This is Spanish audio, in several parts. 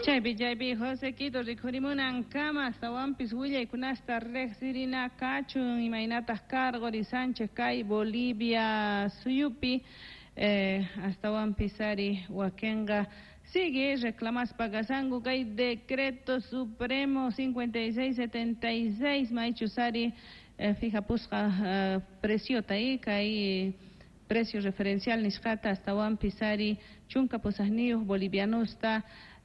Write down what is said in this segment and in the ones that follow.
Chaypi José Quito rikurimunan kama sawampis willay sirina kachun imaynatas Cargori Sánchez kay Bolivia suyupi hasta wampisari wakenga sigue reclamas pagasangu kay decreto supremo 5676 maichusari fija pusqa precio tai kay precio referencial nishkata hasta wampisari chunka pusajnius bolivianos ta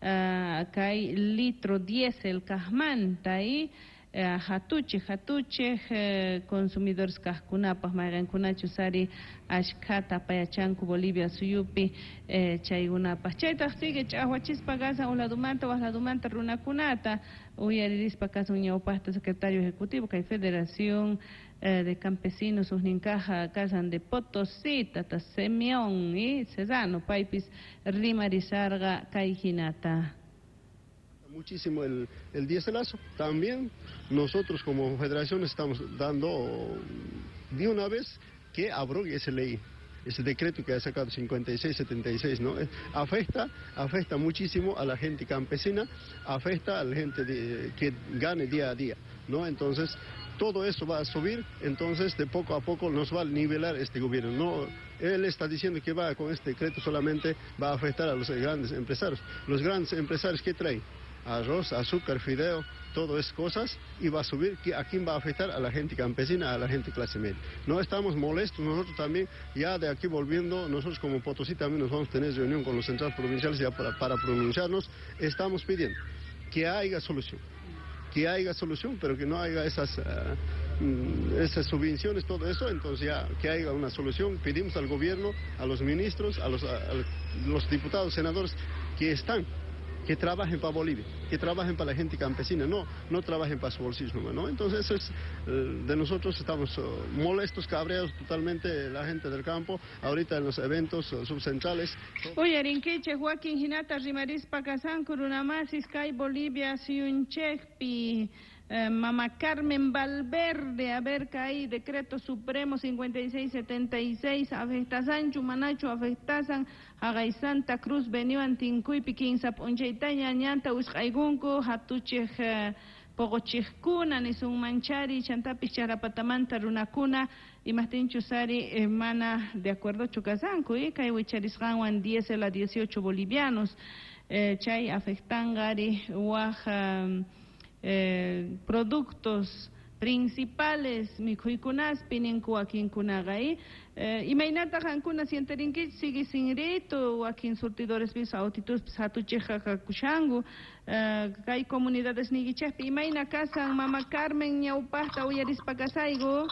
kay litro diésel kahman tai hatuche consumidores kahkunapas mayqankunachu sari ashkata payachanku Bolivia suyupi chaykunapas chaytaq sigue ch'aqwachispa kasan wasladumanta runakunata uyaririspa kasan ñawpaqta secretario ejecutivo kay Federación de Campesinos usninkaja kasan de Potosí tata Semión y Cesano paypis rimarisarga kay hinata. Muchísimo el diéselazo. También nosotros como federación estamos dando de una vez que abrogue esa ley, ese decreto que ha sacado 5676, ¿no? Afecta muchísimo a la gente campesina, afecta a la gente que gane día a día, ¿no? Entonces todo eso va a subir, entonces de poco a poco nos va a nivelar este gobierno. No, él está diciendo que va con este decreto solamente va a afectar a los grandes empresarios. Los grandes empresarios, ¿qué traen? Arroz, azúcar, fideo, todo es cosas, y va a subir. ¿A quién va a afectar? A la gente campesina, a la gente clase media. No estamos molestos, nosotros también, ya de aquí volviendo, nosotros como Potosí también nos vamos a tener reunión con los centrales provinciales ya para pronunciarnos. Estamos pidiendo que haya solución, pero que no haya esas subvenciones, todo eso. Entonces ya que haya una solución. Pedimos al gobierno, a los ministros, a los diputados, senadores que trabajen para Bolivia, que trabajen para la gente campesina, no trabajen para su bolsillo, ¿no? Entonces eso es de nosotros, estamos molestos, cabreados totalmente, la gente del campo, ahorita en los eventos subcentrales. Oye, Arinquiche, Joaquín Hinata, Rimarispa, Kazán, Curunamasis, Kai, Bolivia, Siunchekpi, Mama Carmen Valverde, a ver, caí, decreto supremo 5676, afectasan, Chumanacho, afectasan, Agay Santa Cruz, Beniwan, Tincuy, Piquinsap, Unchaitaña, Ñanta, Ushaigunco, Hatuchej, Pogochijkuna, Nisun Manchari, Chantapis, Charapatamanta, Runacuna, y Mastinchusari, Mana, de acuerdo, Chucasanco, y Kaiwicharisganwan, 10 a 18 bolivianos, Chay, afectangari, Waja, productos principales mikuykunas pininku wakin kunagai imaynata hankuna sienterinki sigue sin reto wakin surtidores bis autitus hatucheja kushangu kay comunidades nigichespi imayna kasan Mama Carmen ñawpaqta uyarispa kasaygu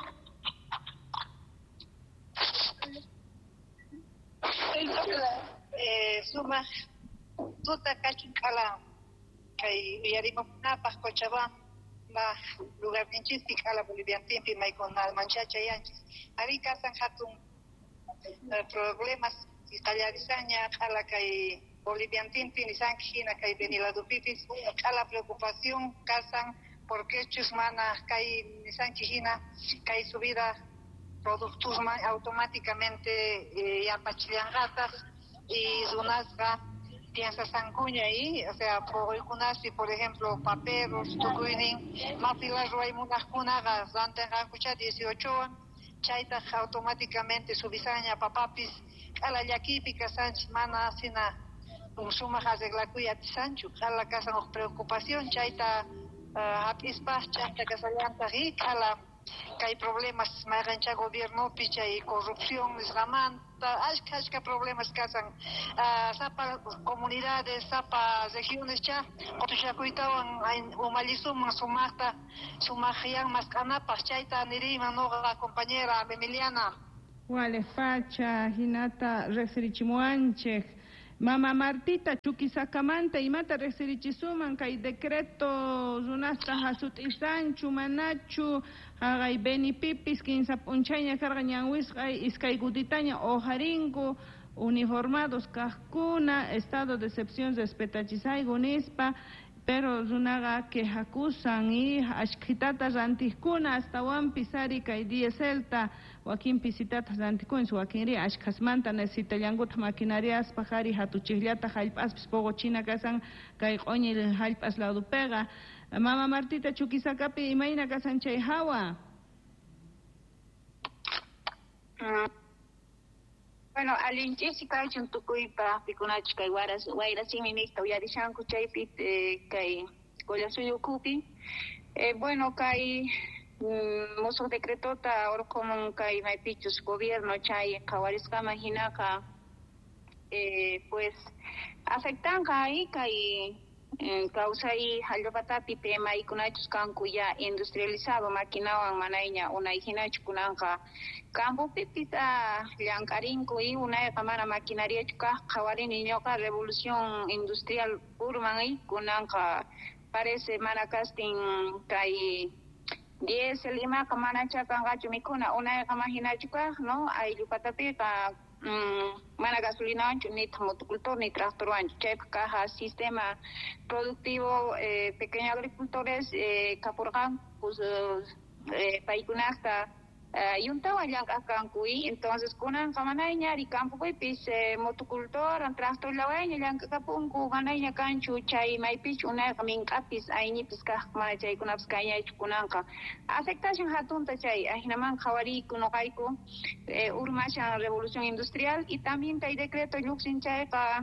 suma tuta kachinkala kay yarimakunapas Cochabamba lugar minchis ala Bolivian timpi may con almanchacha yanchis ari kasan hatun problemas istallarisaña ala kay Bolivian timpi ni sankhina kay Beniladupipis ala preocupación kasan porque chusmana kay ni sankhina kay subida productos automáticamente ya pachillangatas y zonasga piensa Sancuña ahí, o sea, por ejemplo, paperos, tucuinin, mapilas ruaymunas kunagas, antes rancucha 18, chaita automáticamente subisaña papapis, ala yaquipi casanch mana sina, suma haseglacuya tisanchu, ala casa nos preocupación, chaita apispas, chaita casallanta rica, que hay problemas magancha gobierno picha y corrupción esgamanta ashka problemas casan sapa comunidades sapa regiones cha otushakuitawan umalisuma sumata sumajian más canapas chaita nirima no la compañera Emiliana wale facha Hinata reserichimuanche Mama Martita Chuquisakamanta imata reserichisuman kay decreto zunasta hasut isan chumanachu agay beni pipis kinsap unchaña karga ñanwisqay iskay gutitaña ojaringu uniformados kahkuna estado de excepción respetachisaygu nispa pero runaga que acusan y ashkitata rantiskuna hasta wan pisari kay dieselta wakin pisitata rantikun su wakinri ashkasmanta necesita yangut maquinarias pajari hatuchillata halpas pogo china kasan kay qoñil halpas lado pega mama Martita chukisakapi imayna kasan chay hawa. Bueno, alinchisi kaychun tukuypa pikunachu kay wayrasimi nikta uyarishanku chaypi kay Collasuyo-kupi. Bueno, kay musuq decretota orqomun kay maypichus gobierno chay qawarisqama hinaka pues afectanqa ahí kay kawsay hallpatapi maykunachus kanku ya industrializado maquinawan manayña unay hinachu kunanqa campopipis llankarinku y unayqa mana maquinariachu kaq qawarini ñuqa revolución industrial urman kunanqa parece mana kastin kay diesel imaqa mana chakanqachu mikuna unayqa mahinachu kaq no ayllupatapiqa mana gasolina ancho ni motocultor ni tractor ancho chayqa kaja sistema productivo pequeños agricultores kapurqan pues paykunaqta yuntawan llank'akankuy entonces kunanqa manayña rikanpupipis motocultor tractor lawaña llank'akapunku manayña kanchu chay maypich unayqa mink'apis ayñipis kaq mana chaykunapis kañaychu kunanqa afectación hatunta chay hinaman qhawariyku noqayku urmashan revolución industrial y también kay decreto lluqsin chayqa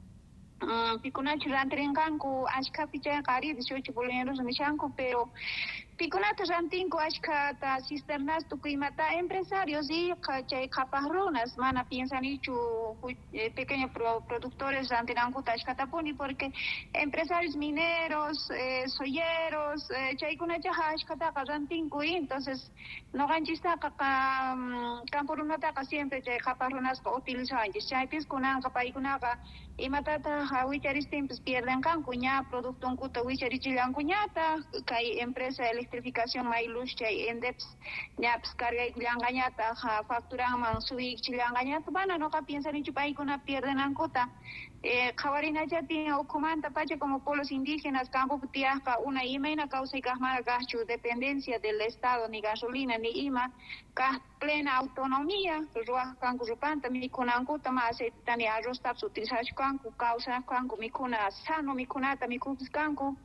pikunachu rantirinqanku ashkapi chayqa ari 18 bolivianos nishanku pero pikunata rantinku ashkata cisternas tukuymata empresarios y chay qapajrunas mana piensanichu pequeños productores rantirankuta ashkatapuni porque empresarios mineros soyeros chaykunachaqa ashkataqa rantinku y entonces noqanchistaqa campurunataqa siempre chay qapajrunasqa utilizawanchis chaypis kunanqa paykunaqa imatata wicharistinpis pierdenqanku ña productunkuta wicharichillankuñata kay empresa electrificación maylush chay endeps ñapas cargaykullanqañata facturanman subikchillanqañata mana noqa piensanichu paykuna pierdenankuta qhawarinachatin ukhumanta pacha como pueblos indígenas campopi tiyaqqa una imayna kawsaykaq mana kaqchu dependencia del estado ni gasolina ni ima kaq plena autonomía ruwaqkanku rupanta mikunankuta ma aceitata ni arrostapas utilizashkanku kawsaqkanku mikuna sano mikunata mikupis kanku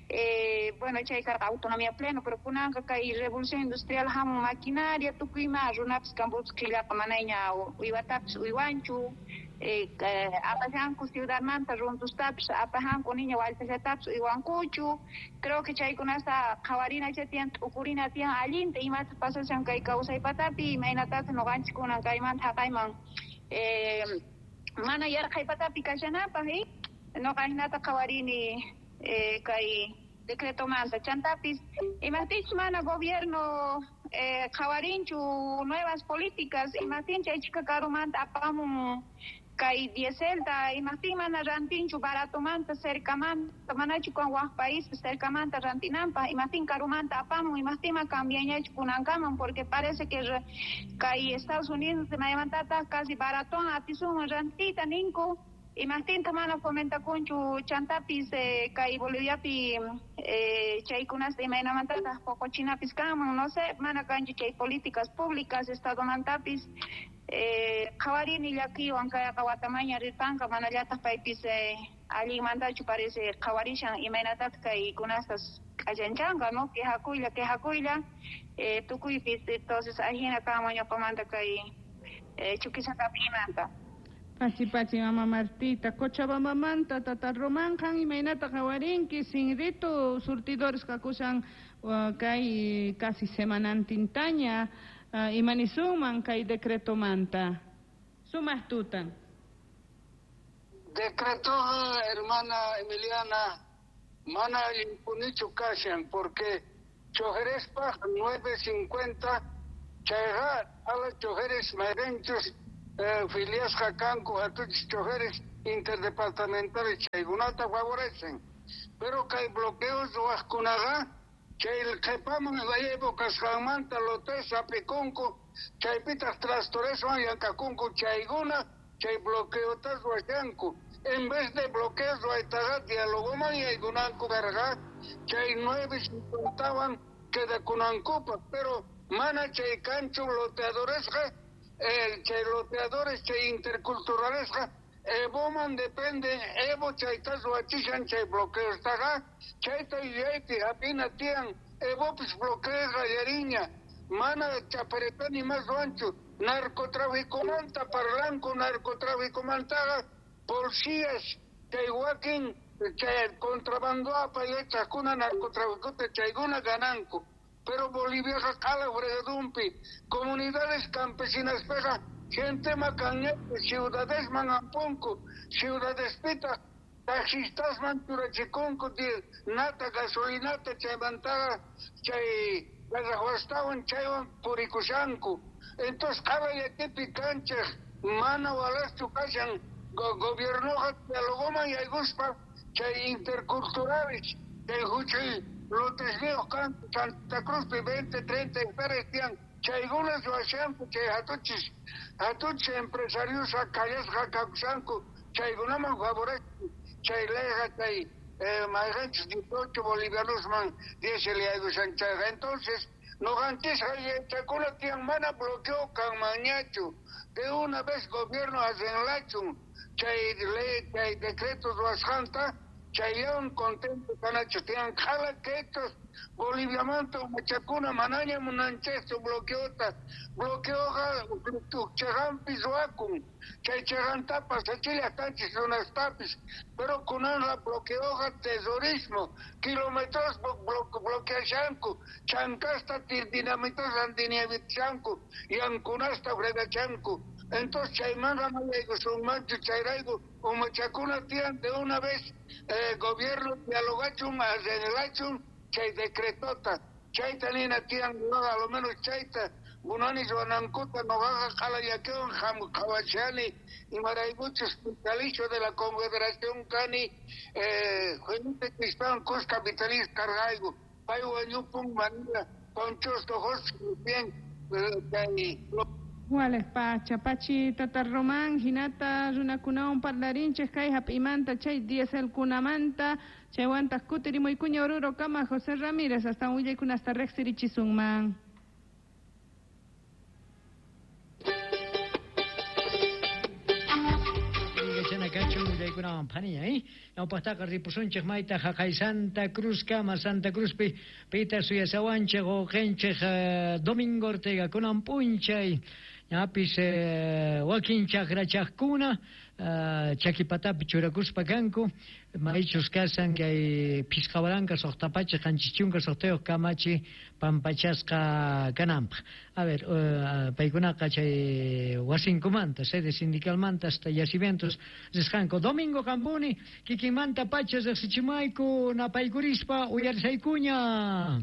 bueno chay karqa autonomía pleno pero kunanqa kay revolución industrial hamun maquinaria tukuyma runapis kampupis qhillaqa manayña uywatapis uywanchu apajanku ciudadmanta runtustapis apajanku niña wallpashatapis uywankuchu creo que chaykunasta qhawarinacha tiyan t'ukurina tiyan allinta imata pasashan kay kawsaypatapi imaynatata noqanchikkunan kaymanta haqayman mana yarqaypatapi kashanapaq noqa hinata qhawarini kay decreto manta chantapis imapis mana gobierno qhawarinchu nuevas políticas imatin chaychika karumanta apamun kay dieselta imatin mana rantinchu baratomanta cercamanta manachu kan waq país cercamanta rantinanpaq imatin karumanta apamun imatima cambiañachu kunankaman porque parece que kay Estados Unidos mayamantata casi baraton atisun rantita ninku imatinta mana fomentakunchu chantapis kay Boliviapi chaykunasta imaynamantata poqochinapis kanman no sé mana kanchu chay políticas públicas estadomantapis qhawarini llakiwan kayqa watamaña rirpanqa manallataq paypis allinmantachu parece qhawarishan imaynatata kaykunastas k'allanchanqa no quejakuylla tukuypis entonces ahina kanman ñuqamanta kay Chuquisakapi imanta Pachi mama Martita, Cochabambamanta tatarromanqan imaynata qawarinki sinrito surtidores kakushan kay casi semanantintaña imanisuman kay decreto manta. Sumas tutan. Decreto hermana Emiliana mana impunichu kashan porque chojerespa 950 chayra a los chojeres merenchos filias jacanco a tus chojeres interdepartamentales chaygunata favorecen pero que hay bloqueos o ascunaga que el jepaman en la época jamanta lotes apiconco chaypitas trastores van yancacunco chayguna chay bloqueo tas huayanco en vez de bloqueos lo estaga diálogo y gunanku verga chay 9.50 que de kunankupa pero mana chay cancho loteadores chay loteadores chay interculturales Boman depende, Evo chaitas wachishan chay bloqueos taga, chaita yaiti apina tian, Evo pues bloqueos gallariña, mana chaparetani más rancho, narcotráfico manta, parlanco narcotráfico mantaga, policías, chayhuaquín, chay contrabando apa y chacuna narcotráfico te chayguna gananco, pero Bolivia jacala fredumpi, comunidades campesinas pega, gente macaña, ciudades manampunco, ciudades pita, taxistas manturachiconco, nata gasolinata, chaymantaga, chay, gazahuastawan, chaywan puricushanco. Entonces, cada yatipi cancha, mana walas chucachan, gobierno dialogoma y aiguspa, chay interculturales, chay huchay, lotes míos, Santa Cruz, 20, 30 hectáreas, tian, chaygunas yuashanco, chay hatuchis empresarios acayas jacacusanco, chaygunaman favorece, chay leja, chay, más 18 bolivianos man, 10 eliados anchaga. Entonces, no antes hay chacuna tian mana bloqueó Canmañacho, de una vez gobierno hacen lacho, chay ley, chay decretos wasjanta, chayón contento canacho, tian jala que estos boliviamanto machacuna manaña munanchesto bloqueota bloqueoga chagan pisuacum chay chagan tapas chile tanchis unas tapis pero kunan la bloqueoga tesorismo kilómetros bloqueachanco chancasta dinamitos andinievichanco y ankunasta fregachanco entonces chaymanga malaygo son mancho chayraigo o machacuna tian de una vez gobierno dialogachum azenelachum chay decretota, chay tanina tian a lo menos chaita, bunani juanancuta nogaga jala yaqueon jamukawachani y maraibucho hospitalicio de la Confederación Cani, Juanite Cristán Cus Capitalista Cargaigo, Paihuayupung Manila, Ponchos Tojos, bien, Juales Pacha, Pachi Tatarromán, Hinata, Runacunaon Parlarinches, Caija Pimanta, Chay Diesel Cunamanta, Chayhuantas Cuteri, Moicuña Oruro, Cama, José Ramírez, hasta Huya y Cunasta Rexiri Chizungman. Santa Cruz Cama, Santa Cruz Pita Suyasawanche, Gogenche, Domingo Ortega, Kunan Punchay, Apis Joaquín Chacrachacuna, Chakipatapi Churacuspa Canco, Maichos Casan, que hay Piscabaranca, Sortapache, Canchichunca, Sorteo, Camachi, Pampachasca, Canamp. A ver, Paicunaca, Huacinco Manta, sede sindical Manta, hasta Yaciventos, Zescanco, Domingo Cambuni, Kikimanta, Pachas, Sichimaico, Napaicurispa, Uyarsaikuña.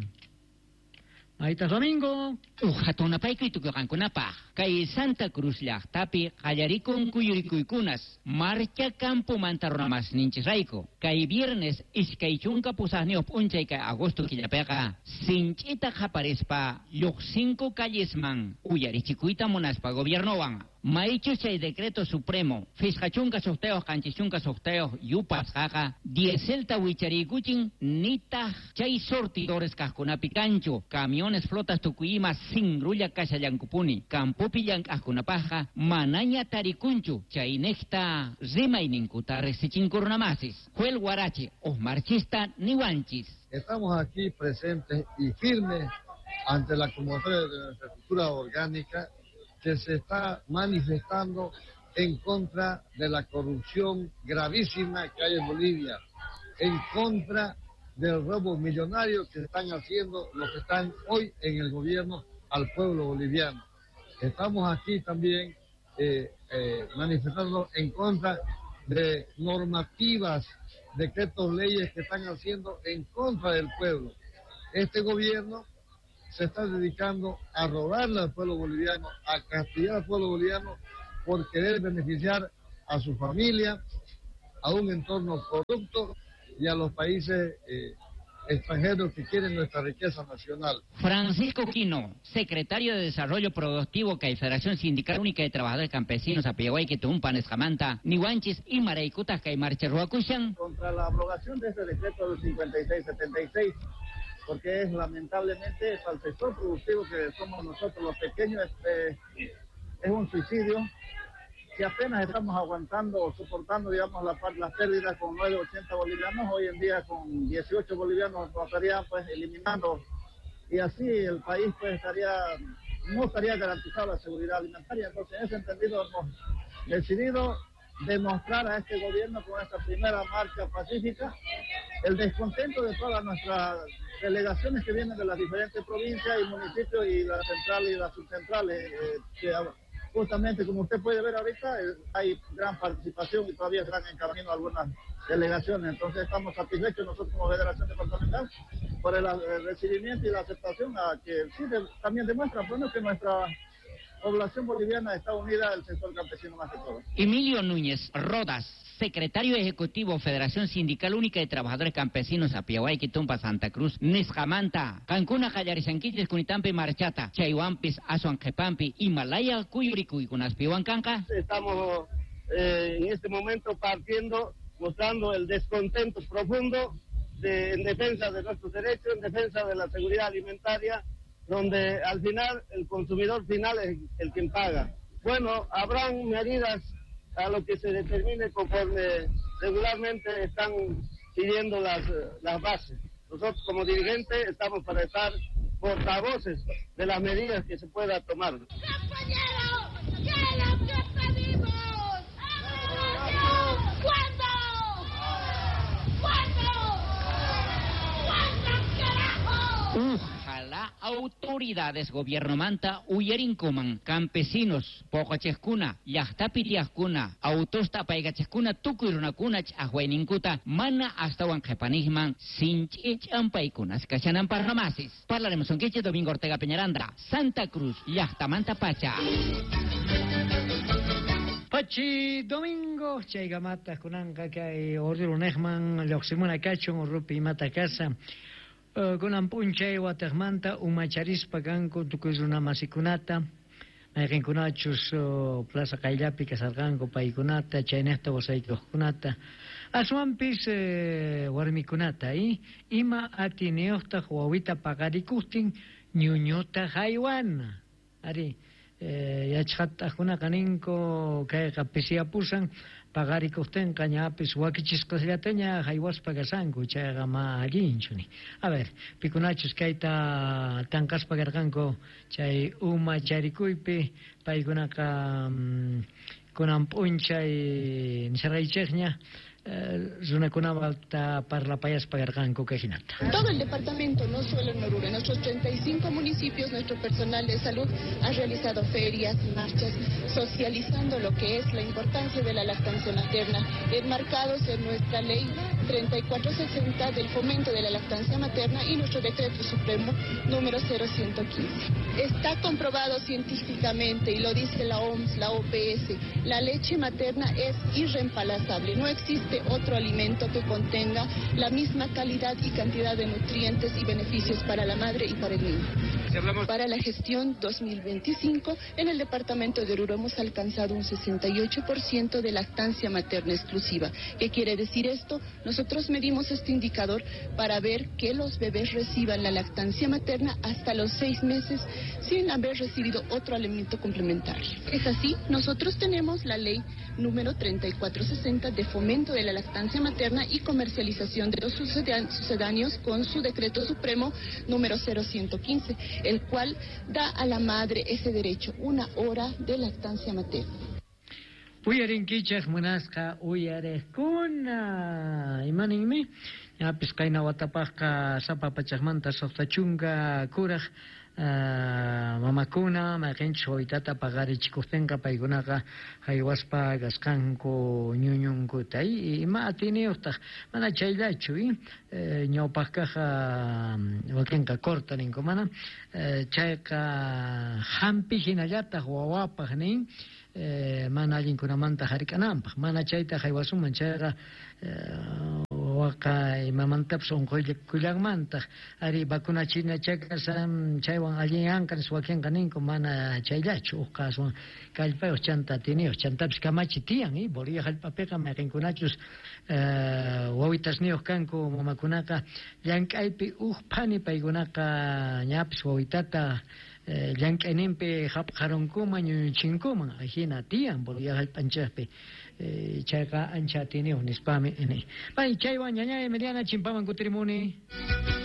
Ahí está Domingo. Hatuna paikito kakankunapa. Kay Santa Cruz llaqtapi qallarikun kuyurikuykunas. Marcha campo mantarunamas ninchirayku. Kay viernes iskay chunka pusaqniuq p'unchay kay agosto killapiqa. Sinchita qaparispa lluq 5 callesman uyarichikuyta munaspa gobiernowan. Maichu chay decreto supremo, fiscachunca sorteos, canchichunca sorteos, yupas jaja, dieselta huicharikuchin, nita chay sortidores cascunapi cancho, camiones flotas tucuyima sin rulla cachallancupuni, campupi yancacunapaja, manaña taricunchu, chay necta rimainincuta resichincurnamasis, juel guarache, os marchista niwanchis. Estamos aquí presentes y firmes ante la convocatoria de nuestra estructura orgánica que se está manifestando en contra de la corrupción gravísima que hay en Bolivia, en contra del robo millonario que están haciendo los que están hoy en el gobierno al pueblo boliviano. Estamos aquí también manifestando en contra de normativas, decretos, leyes que están haciendo en contra del pueblo. Este gobierno se está dedicando a robarle al pueblo boliviano, a castigar al pueblo boliviano por querer beneficiar a su familia, a un entorno corrupto y a los países extranjeros que quieren nuestra riqueza nacional. Francisco Quino, secretario de Desarrollo Productivo que Federación Sindical Única de Trabajadores Campesinos Apiaguay que Tumpan Escamanta, Nihuanchis y Maraicutas que Marche Ruacuchan. Contra la abrogación de este decreto del 5676, porque es lamentablemente para el sector productivo que somos nosotros los pequeños, es un suicidio. Si apenas estamos aguantando o soportando, digamos, las pérdidas con 9.80 bolivianos, hoy en día con 18 bolivianos nos estarían pues eliminando, y así el país pues no estaría garantizada la seguridad alimentaria. Entonces, en ese entendido hemos decidido demostrar a este gobierno con esta primera marcha pacífica el descontento de todas nuestras delegaciones que vienen de las diferentes provincias y municipios y las centrales y las subcentrales, que justamente como usted puede ver ahorita hay gran participación y todavía están en camino algunas delegaciones. Entonces estamos satisfechos nosotros como Federación Departamental por el recibimiento y la aceptación, a que sí también demuestra bueno, que nuestra población boliviana está unida al sector campesino más que todo. Emilio Núñez Rodas, secretario ejecutivo Federación Sindical Única de Trabajadores Campesinos Apiaguay, Quitumpa, Santa Cruz, Nescamanta, Cancuna, Callarisanquites, Cunitampi, Marchata, Chayhuampis, Azuanjepampi, Himalaya, Cuyuricuy, Cunaspihuancanca. Estamos en este momento mostrando el descontento profundo en defensa de nuestros derechos, en defensa de la seguridad alimentaria, donde al final el consumidor final es el quien paga. Bueno, habrán medidas a lo que se determine conforme regularmente están pidiendo las bases. Nosotros como dirigentes estamos para estar portavoces de las medidas que se pueda tomar. ¡Compañeros! ¿Qué es lo que pedimos? ¿Cuándo? Ojalá autoridades gobierno manta uyerinkuman campesinos pococheskuna llaqtapitiaqkuna autosta paygacheskuna tukuy runakunach ajuayninkuta mana astawan qhipanijman sinch'ichanpaykunas kashananparramasis. Parlaremos con Quiche Domingo Ortega Peñarandra, Santa Cruz, llaqtamanta pacha. Pachi Domingo, chaygamata kunanka kay ordilu nejman lluqsimuna kachun rupi mata casa. Kunan punchay watakmanta umacharispa kanku tukuyuna masikunata mayqinkunachus plaza Kayllapi kasarqanku paykunata chaynaqta wasaykuqkunata aswanpis warmikunata ima atiniyuqtaq wawita paqarikuqtin ñuñuta haywana ari yachqataqkunaqa ninku kayqa pisiyapusan pagarikuqtinqa ñapis wakichisqaslataña haywaspa kasanku chayqa ma allinchuni. A ver, pikunachus kayta tanqaspa karqanku chay umacharikuypi paykunaqa kunan p'unchay nisaraychikña runakunawalta parlapayaspa karqanku kajinata. Todo el departamento, no solo en Oruro, en nuestros 35 municipios, nuestro personal de salud ha realizado ferias, marchas, socializando lo que es la importancia de la lactancia materna, enmarcados en nuestra ley 3460 del fomento de la lactancia materna y nuestro decreto supremo número 0115. Está comprobado científicamente, y lo dice la OMS, la OPS, la leche materna es irreemplazable. No existe otro alimento que contenga la misma calidad y cantidad de nutrientes y beneficios para la madre y para el niño. Para la gestión 2025, en el departamento de Oruro hemos alcanzado un 68% de lactancia materna exclusiva. ¿Qué quiere decir esto? Nosotros medimos este indicador para ver que los bebés reciban la lactancia materna hasta los 6 meses sin haber recibido otro alimento complementario. Es así, nosotros tenemos la ley número 3460 de fomento de la lactancia materna y comercialización de los sucedáneos con su decreto supremo número 0115, el cual da a la madre ese derecho, 1 hora de lactancia materna. Uyarinkichaq munasqa uyarejkuna imaninmi ñapis qayna watapaqqa sapa pachaqmanta suqtachunqa kuraq mamakuna mayqinchik wawitata paqarichikuqtinqa paykunaqa haywaspa kasqanku ñuñunkuta ima atiniyuqtaq mana chayllachu ñawpaqqa wakinqa corta ninku mana chayqa hampi hinallataq wawapaq nin mana allinkunamanta harik'ananpaq mana chayta haywasuman chayqa waka imamantapas unqullagmanta ari vacunachina chakasam chaywan alliyankan suwakinqa ninku mana chayllachu huk kasuwan kallpayuq chanta tiniuq chantapas kamachi tiyan Bolivia hallp'apiqa mayqinkunachus wawitasniyuq kanku mamakunaqa llank'aypi uqphani paykunaqa ñapis wawitata llank'ayninpi hapqarunkuman ñuñuchinkuman hina tiyan Bolivia hallp'anchikpi chayqa ancha tiniuq nispami ini pay chaywan ñaña Emiliana chimpaman kutirimuni.